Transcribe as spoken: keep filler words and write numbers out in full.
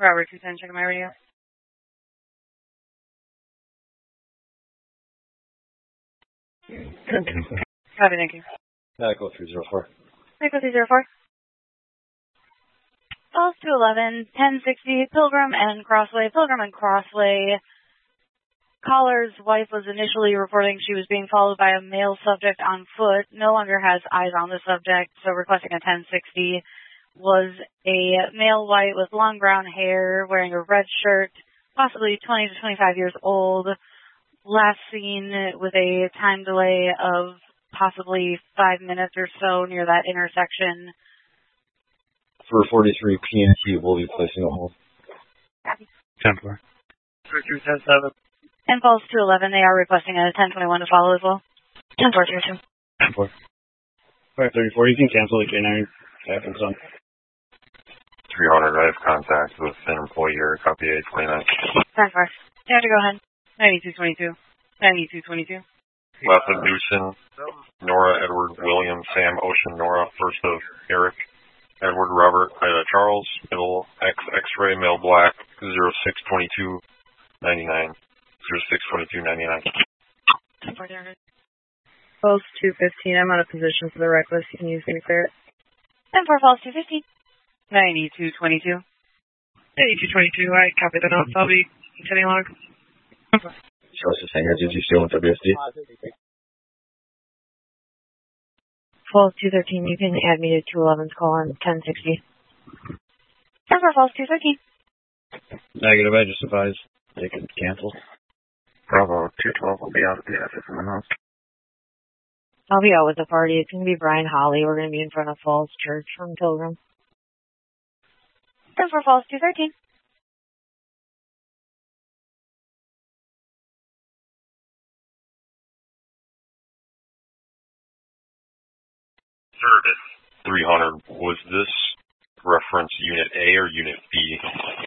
Robert two ten, checking my radio. Copy, thank you. Echo three zero four. Echo three zero four. Falls two eleven, ten sixty, Pilgrim and Crossway. Pilgrim and Crossway. Caller's wife was initially reporting she was being followed by a male subject on foot. No longer has eyes on the subject, so requesting a ten sixty. Was a male white with long brown hair, wearing a red shirt, possibly twenty to twenty-five years old. Last seen with a time delay of possibly five minutes or so near that intersection. For forty-three P N T, we'll be placing a hold. ten four. two ten seven. And Falls two eleven, they are requesting a ten twenty-one to follow as well. ten four zero two. ten four. five thirty-four, you can cancel the K nine. Happens on. three hundred, I have contact with an employee here, copy eight twenty-nine. ten four. You have to go ahead. ninety-two twenty-two. ninety-two twenty-two. Left of Newson, Nora, Edward, William, Sam, Ocean, Nora, first of Eric, Edward, Robert, uh, Charles, middle, X, X-ray, male black, zero six twenty-two ninety-nine. zero six twenty-two ninety-nine. Falls two fifteen, I'm out of position for the reckless. You can use me to clear it. ten four, Falls two fifteen. ninety-two twenty-two. ninety-two twenty-two, I copy the notes. I'll be sending log. Charles Hanger, did you steal with W S D? Falls two thirteen, you can add me to two eleven's call on ten sixty. ten four, Falls two thirteen. Negative, I just advise they can cancel. Bravo, two twelve will be out at the office in the house. I'll be out with the party. It's going to be Brian Holly. We're going to be in front of Falls Church from Pilgrim. ten four, Falls two thirteen. Service three hundred, was this reference Unit A or Unit B?